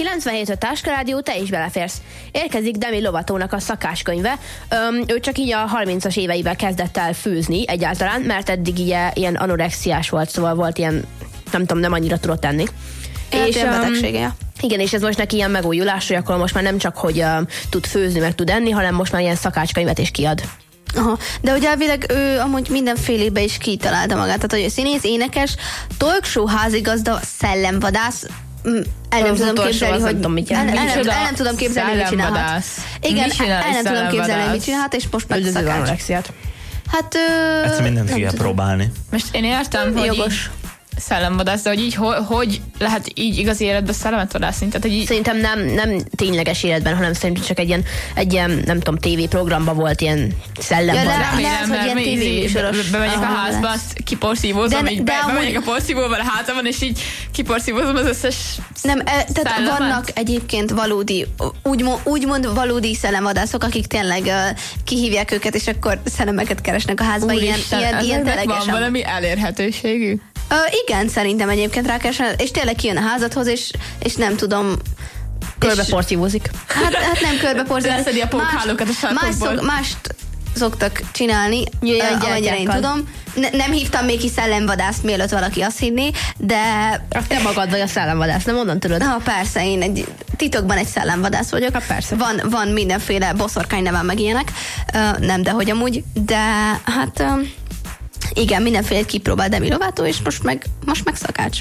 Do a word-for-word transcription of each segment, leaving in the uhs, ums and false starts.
kilencvenhét öt Táska Rádió, te is beleférsz. Érkezik Demi Lovatónak a szakáskönyve. Öm, ő csak így a harmincas éveivel kezdett el főzni egyáltalán, mert eddig ilyen, ilyen anorexiás volt, szóval volt ilyen, nem tudom, nem annyira tudott tenni. Hát és ilyen betegsége. Igen, és ez most neki ilyen megújulás, hogy akkor most már nem csak, hogy uh, tud főzni, meg tud enni, hanem most már ilyen szakácskönyvet is kiad. Aha, de ugye elvileg ő amúgy mindenfélébe is kitalálta magát, tehát hogy ő színész, énekes, talk show házigazda, szellemvadász, el nem tudom képzelni, hogy el, el, el, el nem tudom képzelni, hogy mit csinálhat. Igen, el nem tudom képzelni, hogy mit csinálhat, és most meg szakács. Hát, ezt mindent ki kell próbálni. Most én értem, hogy jogos. Szellemvadász, de hogy így, hogy, hogy lehet így igazi életben szellemet vadászni? Tehát, hogy így... Szerintem nem, nem tényleges életben, hanem szerintem csak egy ilyen, egy ilyen nem tudom, tévéprogramban volt ilyen szellemvadász. Ja, lehet, hogy ilyen tévéműsoros. Bemegyek a házba, azt kiporszívózom, így be, bemegyek a porszívóval a házamon, és így kiporszívózom az összes nem, e, tehát szellemet. Vannak egyébként valódi, úgymond, úgymond valódi szellemvadászok, akik tényleg uh, kihívják őket, és akkor szellemeket keresnek a házba. Ilyen, ilyen, ilyen van valami elérhetőségű? Ö, igen, szerintem egyébként rákeresel, és tényleg kijön a házadhoz, és, és nem tudom... Körbeporszívózik. Hát, hát nem körbeporszívózik. Leszedi a pókhálókat a sarkokból. Más szok, mást szoktak csinálni, Jöjjön, amennyire én tudom. Ne, nem hívtam még ki szellemvadászt, mielőtt valaki azt hinné, de... Te magad vagy a szellemvadász, nem onnan tudod? Ha persze, én egy, titokban egy szellemvadász vagyok. Ha persze. Van, van mindenféle boszorkány nevem meg ilyenek. Uh, nem, de hogy amúgy. De hát... Uh, igen, mindenféle kipróbál Demi Lovato, és most meg, most meg szakács.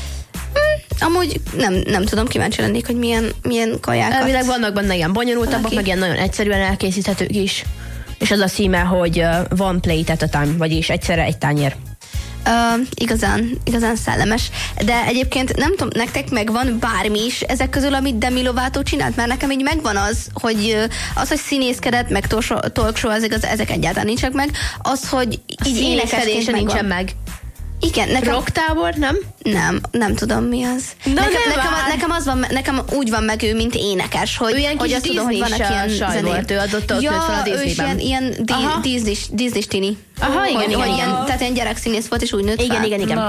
Hm, amúgy nem, nem tudom, kíváncsi lennék, hogy milyen, milyen kajákat. Elvileg vannak benne ilyen bonyolultabbak, valaki. Meg ilyen nagyon egyszerűen elkészíthetők is. És az a címe, hogy uh, One Plate at a Time, vagyis egyszerre egy tányér. Uh, igazán, igazán szellemes. De egyébként nem tudom, nektek megvan bármi is ezek közül, amit Demi Lovato csinált? Mert nekem így megvan az, hogy az, hogy színészkedett, meg talk show, ezek, az, ezek egyáltalán nincsenek meg. Az, hogy így énekesként nincsen meg. Igen, nekem... Rocktábor, nem? Nem, nem tudom mi az. Na nekem, nekem, nekem, az van, nekem úgy van meg ő, mint énekes, hogy, ilyen hogy azt tudom, hogy vannak ilyen zenék. Ő adott ott ja, fel a Disneyben. Ő ilyen, ilyen Disney-s Disney tini. Aha, igen, hogy, igen, hogy igen. Ilyen, tehát ilyen gyerekszínész volt, és úgy nőtt igen, fel. Igen, igen, igen.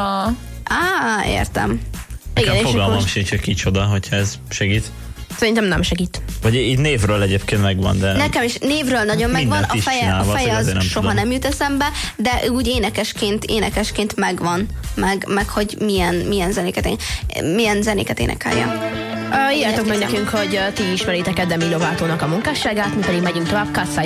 Á, értem. Nekem igen, fogalmam sincs, hogy kicsoda, hogyha ez segít. Szerintem nem segít. Vagy így névről egyébként megvan, de... Nekem is névről nagyon megvan, a feje, csinál, a feje az nem soha tudom. nem jut eszembe, de úgy énekesként, énekesként megvan, meg, meg hogy milyen, milyen, zenéket, én, milyen zenéket énekelje. Uh, írjátok meg nekünk, hogy uh, ti ismeritek-e Demi Lovatónak a munkásságát, mi pedig megyünk tovább. Cut Side